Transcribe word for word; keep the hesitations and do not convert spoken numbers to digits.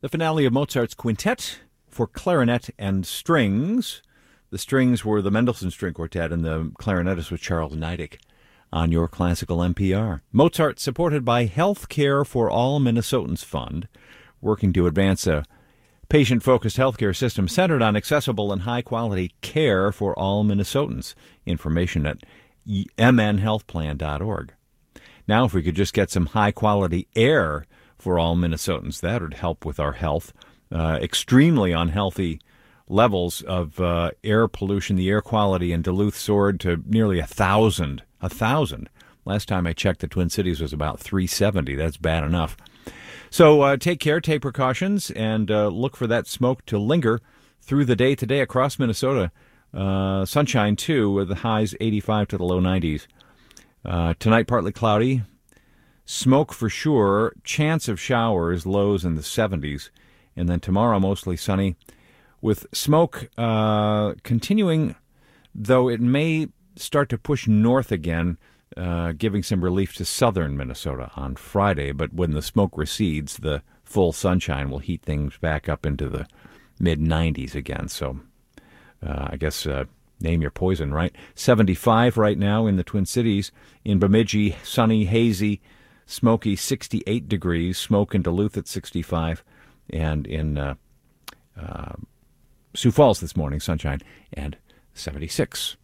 The finale of Mozart's Quintet for Clarinet and Strings. The strings were the Mendelssohn String Quartet, and the clarinetist was Charles Neidig on your classical N P R. Mozart, supported by Health Care for All Minnesotans Fund, working to advance a patient-focused healthcare system centered on accessible and high-quality care for all Minnesotans. Information at m n health plan dot org. Now, if we could just get some high-quality air for all Minnesotans, that would help with our health. Uh, extremely unhealthy levels of uh, air pollution. The air quality in Duluth soared to nearly a thousand. A thousand. Last time I checked, the Twin Cities was about three seventy. That's bad enough. So uh, take care, take precautions, and uh, look for that smoke to linger through the day today across Minnesota. Uh, sunshine, too, with the highs eighty-five to the low nineties. Uh, tonight, partly cloudy. Smoke for sure. Chance of showers, lows in the seventies. And then tomorrow, mostly sunny, with smoke uh, continuing, though it may start to push north again, uh, giving some relief to southern Minnesota on Friday. But when the smoke recedes, the full sunshine will heat things back up into the mid nineties again. So uh, I guess uh, name your poison, right? seventy-five right now in the Twin Cities. In Bemidji, sunny, hazy, smoky, sixty-eight degrees. Smoke in Duluth at sixty-five. And in uh, uh, Sioux Falls this morning, sunshine, and seventy-six.